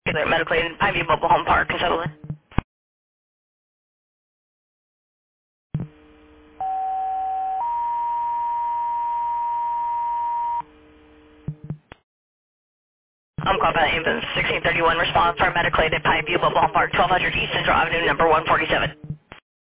Medically in Pineview Mobile Home Park, Conceptually. I'm called by ambulance 1631 response for Medically at Pineview Mobile Home Park, 1200 East Central Avenue, number 147.